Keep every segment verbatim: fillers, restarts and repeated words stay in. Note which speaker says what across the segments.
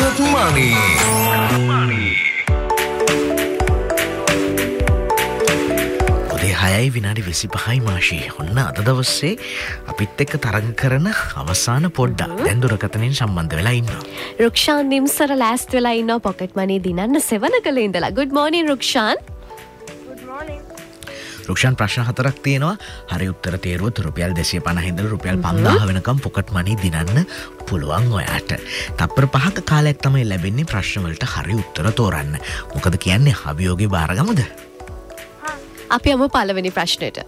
Speaker 1: Pocket Money.
Speaker 2: හයයි විනාඩි විසිපහයි මාෂී. ඔන්න අද දවසේ අපිත් එක්ක තරඟ කරන අවසාන පොඩ්ඩක් දැන් දුරකථනයෙන් සම්බන්ධ වෙලා ඉන්නවා.
Speaker 3: රුක්ෂාන් නිම්සර ලෑස්ති වෙලා ඉන්නවා පොකට් මනි දිනන්න සෙවනකල ඉඳලා. good morning Rukshan.
Speaker 4: good morning.
Speaker 2: Rukshan ප්‍රශ්න හතරක් තියෙනවා. හරි උත්තර තේරුවොත් රුපියල් දෙසිය පනහ ඉඳලා රුපියල් පන්දාහ වෙනකම් පොකට් මනි දිනන්න පුළුවන් ඔයාට. තප්පර පහක කාලයක් තමයි ලැබෙන්නේ ප්‍රශ්න වලට හරි උත්තර තෝරන්න. මොකද කියන්නේ අභියෝගේ බාරගමුද?
Speaker 3: අපි යමු පළවෙනි ප්‍රශ්නෙට.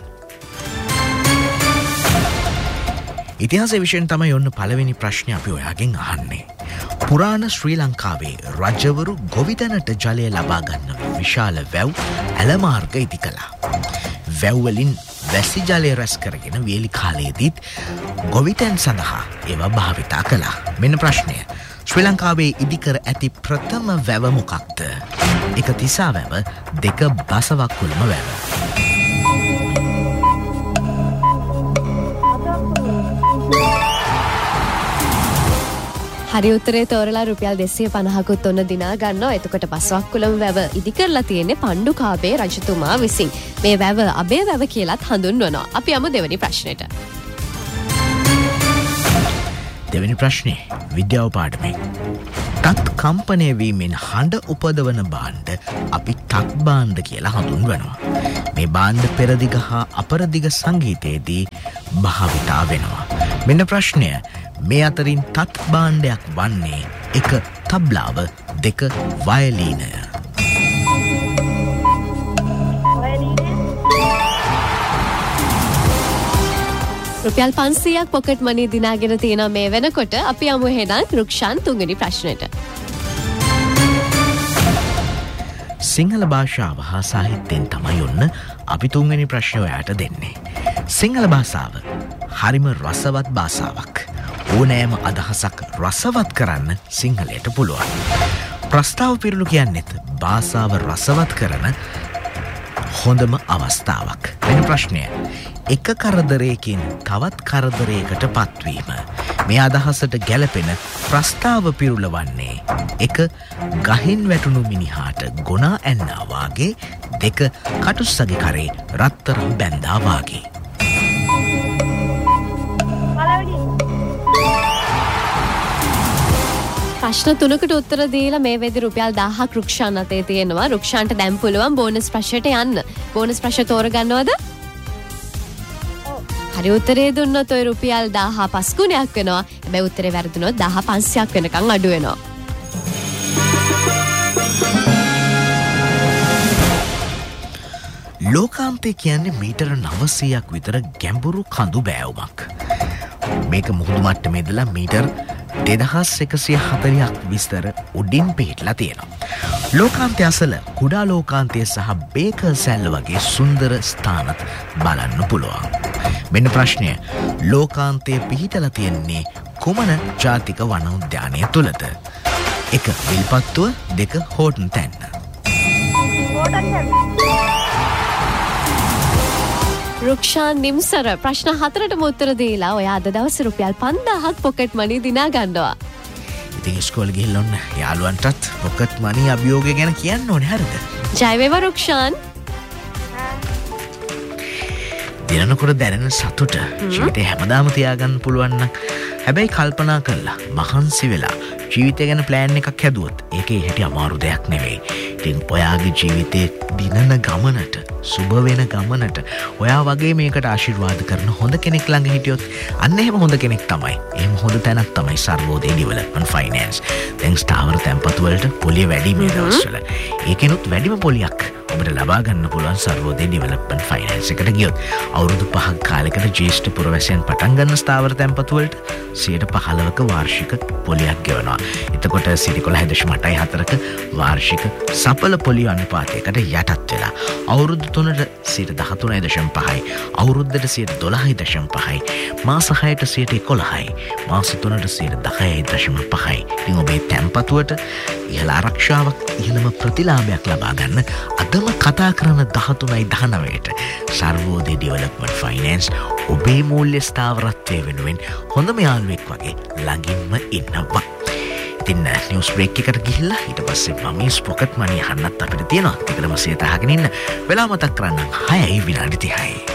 Speaker 2: ඉතිහාස විෂයෙන් තමයි ඔන්න පළවෙනි ප්‍රශ්නේ අපි ඔයාගෙන් අහන්නේ. පුරාණ ශ්‍රී ලංකාවේ රජවරු ගොවිතැනට ජලය ලබා ගන්න විශාල වැව් ඇලමාර්ග ඉදි කළා. වැව් වලින් වැසි ජලය රැස් කරගෙන වේලි කාලයේදීත් ගොවිතැන් සඳහා ඒවා භාවිතා කළා. මෙන්න ප්‍රශ්නය. ශ්‍රී ලංකාවේ ඉදිකර ඇති ප්‍රථම වැව මොකක්ද? එක තිසා වැව, දෙක බසවක්කුළුම වැව.
Speaker 3: හරි උත්තරේ තෝරලා රුපියල් දෙසිය පනහකුත් ඔන්න දිනා ගන්නවා. එතකොට බසවක්කුළුම වැව ඉදි කරලා තියෙන්නේ පණ්ඩුකාභය රජතුමා විසින්. මේ වැව අබේ වැව කියලාත් හඳුන්වනවා. අපි යමු දෙවෙනි ප්‍රශ්නෙට.
Speaker 2: දෙවෙනි ප්‍රශ්නේ විද්‍යාව පාඩමේ. තත් කම්පනය වීමෙන් හඬ උපදවන භාණ්ඩ අපි තත් භාණ්ඩ කියලා හඳුන්වනවා. මේ භාණ්ඩ පෙරදිග හා අපරදිග සංගීතයේදී භාවිතා වෙනවා. මෙන්න ප්‍රශ්නය. මේ අතරින් තත් භාණ්ඩයක් වන්නේ එක තබ්ලාව, දෙක වයලීනය.
Speaker 3: රුපියල් පන්සීයක් පොකට් මනි දිනාගෙන තියෙන මේ වෙනකොට අපි යමු එහෙනම් රුක්ෂාන් තුන්වෙනි ප්‍රශ්නෙට.
Speaker 2: සිංහල භාෂාව හා සාහිත්‍යයෙන් තමයි ඔන්න අපි තුන්වෙනි ප්‍රශ්නය ඔයාට දෙන්නේ. සිංහල භාෂාව හරිම රසවත් භාෂාවක්. ඕනෑම අදහසක් රසවත් කරන්න සිංහලයට පුළුවන්. ප්‍රස්තාව පිරුණු කියන්නෙත් භාෂාව රසවත් කරන හොඳම අවස්ථාවක්. වෙන ප්‍රශ්නය. එක කරදරයකින් තවත් කරදරයකට පත්වීම. මේ අදහසට ගැලපෙන ප්‍රස්තාව පිරුල වන්නේ එක ගහින් වැටුණු මිනිහාට ගොනා ඇන්නා වාගේ, දෙක කටුස්සගේ කරේ රත්තරම් බැන්දා වාගේ.
Speaker 3: ප්‍රශ්න තුනකට උත්තර දීලා මේ වෙද්දි රුපියල් දහයක් රුක්ෂාන් අතේ තියෙනවා. රුක්ෂාන්ට දැන් පුළුවන් බෝනස් ප්‍රශ්නයට යන්න. බෝනස් ප්‍රශ්න තෝරගන්නවද? හරි උත්තරේ දුන්නොත් ඔය රුපියල් දහය පස් ගුණයක් වෙනවා. හැබැයි උත්තරේ වැරදුනොත් දහය පන්සියයක් වෙනකන් අඩු වෙනවා.
Speaker 2: ලෝකාන්තය කියන්නේ මීටර නවසීයක් විතර ගැඹුරු කඳු බෑවුමක්. මේක මුහුදු මට්ටමේ ඉඳලා මීටර් දෙදහස් එකසිය හතලිහක් විස්තර උඩින් පිහිටලා තියෙනවා. ලෝකාන්තය අසල කුඩා ලෝකාන්තය සහ බේකර් සැල්ල වගේ සුන්දර ස්ථානත් බලන්න පුළුවන්. මෙන්න ප්‍රශ්නය. ලෝකාන්තය පිහිටලා තියෙන්නේ කුමන ජාතික වන උද්‍යානය තුලද? එක විල්පත්තුව, දෙක හෝටන් තැන්න.
Speaker 3: රුක්ෂාන් නිම්සර ප්‍රශ්න හතරටම උත්තර දීලා ඔයා අද දවසේ රුපියල් පන්දාහක් පොකට් මනි දිනා ගන්නවා.
Speaker 2: ඉතින් ඉස්කෝලේ ගිහින් ඔන්න යාළුවන්ටත් පොකට් මනි අභියෝගය ගැන කියන්න ඕනේ හරිද?
Speaker 3: ජය වේවා රුක්ෂාන්.
Speaker 2: දිනනකොට දැනෙන සතුට ජීවිතේ හැමදාම තියාගන්න පුළුවන් නම්, හැබැයි කල්පනා කරලා මහන්සි වෙලා ජීවිතය ගැන ප්ලෑන් එකක් හැදුවොත් ඒකේ හැටි අමාරු දෙයක් නෙවෙයි. ඉතින් ඔයාගේ ජීවිතේ දිනන ගමනට, සුබ වෙන ගමනට ඔයා වගේ මේකට ආශිර්වාද කරන හොඳ කෙනෙක් ළඟ හිටියොත් අන්න එහෙම හොඳ කෙනෙක් තමයි. එහෙම හොඳ තැනක් තමයි සර්වෝදය ඩෙවලොප්මන්ට් ෆයිනෑන්ස්. දැන් ස්ථාවර තැන්පතු වලට පොලිය වැඩි මේ දවස්වල. ඒකෙනුත් වැඩිම පොලියක් ඔබට ලබා ගන්න පුළුවන් සර්වෝදය ඩෙවලොප්මන්ට් ෆයිනෑන්ස් එකට ගියොත්. අවුරුදු පහක් කාලයකට ජ්‍යෙෂ්ඨ පුරවැසියන් පටන් ගන්න ස්ථාවර තැන්පතු වලට සියයට පහළොවක වාර්ෂික පොලියක් ගෙවනවා. එතකොට සියයට එකොළහ දශම අටයි හතරක වාර්ෂික සඵල පොලිය අනුපාතයකට යටත් වෙලා අවුරුදු තුනට සියයට දහතුනයි දශම පහයි, අවුරුද්දට සියයට දොළහයි දශම පහයි, මාස හයට සියයට එකොළහයි, මාස තුනට සියයට දහයයි දශම පහයි. ඉතින් ඔබේ තැන්පතුවට ඉහළ ආරක්ෂාවක්, ඉහළම ප්‍රතිලාභයක් ලබා ගන්න අදම කතා කරන දහතුනයි දහනවයට සර්වෝදය ඩෙවලොප්මන්ට් ෆයිනෑන්ස් ඔබේ මූල්‍ය ස්ථාවරත්වය වෙනුවෙන් හොඳම යාළුවෙක් වගේ ළඟින්ම ඉන්නවා. ඉතින් නිවස් බ්‍රේක් එකට ගිහිල්ලා ඊට පස්සේ මමීස් පොකට් මනි අහන්නත් අපිට තියෙනවා. ඒකටම සියයට අහගෙන ඉන්න. වෙලා මතක් කරන්නම් හයයි විනාඩි තිහයි.